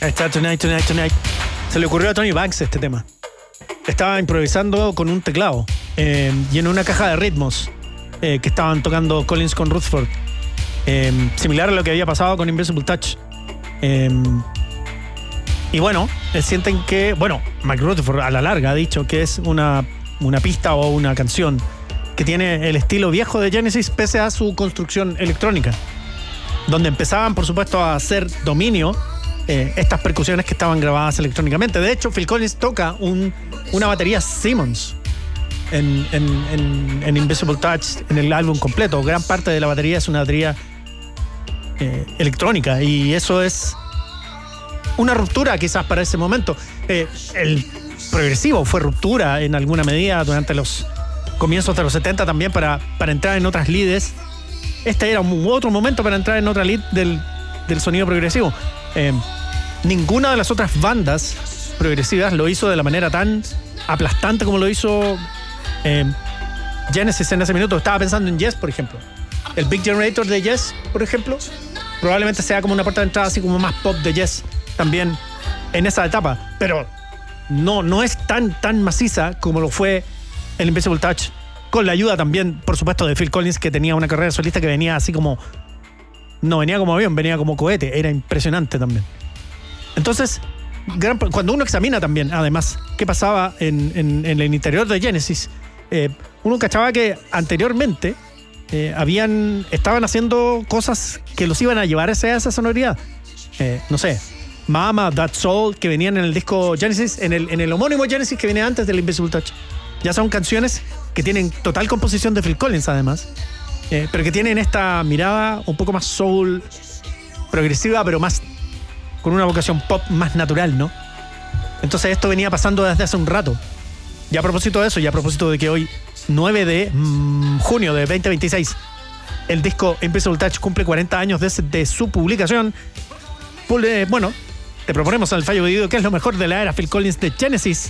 Ahí está, Tonight. Se le ocurrió a Tony Banks este tema. Estaba improvisando con un teclado y en una caja de ritmos que estaban tocando Collins con Rutherford. Similar a lo que había pasado con Invisible Touch. Y bueno, sienten que... Bueno, Mike Rutherford a la larga ha dicho que es una pista o una canción que tiene el estilo viejo de Genesis pese a su construcción electrónica, donde empezaban, por supuesto, a hacer dominio estas percusiones que estaban grabadas electrónicamente. De hecho, Phil Collins toca una batería Simmons en Invisible Touch, en el álbum completo. Gran parte de la batería es una batería electrónica, y eso es una ruptura quizás para ese momento. El progresivo fue ruptura en alguna medida durante los comienzos de los 70 también para entrar en otras leads. Este era otro momento para entrar en otra lead del sonido progresivo. Ninguna de las otras bandas progresivas lo hizo de la manera tan aplastante como lo hizo Genesis en ese minuto. Estaba pensando en Yes, por ejemplo. El Big Generator de Yes, por ejemplo, probablemente sea como una puerta de entrada así como más pop de Yes también en esa etapa, pero no es tan maciza como lo fue el Invisible Touch, con la ayuda también, por supuesto, de Phil Collins, que tenía una carrera solista que venía así como... No venía como avión, venía como cohete. Era impresionante también. Entonces, cuando uno examina también, además, qué pasaba en el interior de Genesis, uno cachaba que anteriormente estaban haciendo cosas que los iban a llevar hacia esa sonoridad. No sé, Mama, That Soul, que venían en el disco Genesis, en el homónimo Genesis que viene antes del Invisible Touch. Ya son canciones que tienen total composición de Phil Collins, además, pero que tienen esta mirada un poco más soul, progresiva, pero más con una vocación pop más natural, ¿no? Entonces esto venía pasando desde hace un rato. Y a propósito de eso, y a propósito de que hoy, 9 de junio de 2026, el disco Invisible Touch cumple 40 años desde su publicación. Bueno, te proponemos en el fallo de video qué es lo mejor de la era Phil Collins de Genesis.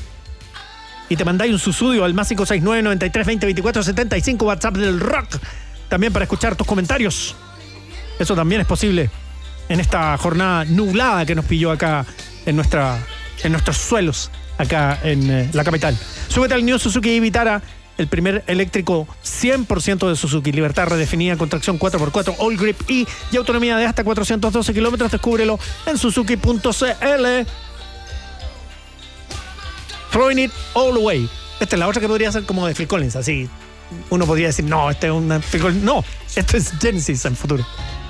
Y te mandáis un susudio al más 569 93 20 24 75, WhatsApp del rock, también para escuchar tus comentarios. Eso también es posible en esta jornada nublada que nos pilló acá en nuestros suelos, acá en la capital. Súbete al New Suzuki Vitara, el primer eléctrico 100% de Suzuki. Libertad redefinida con tracción 4x4, all grip y autonomía de hasta 412 kilómetros. Descúbrelo en suzuki.cl. Throwing it all away. Esta es la otra que podría ser como de Phil Collins, así. Uno podría decir, no, este es una Phil Collins. No, esto es Genesis en futuro.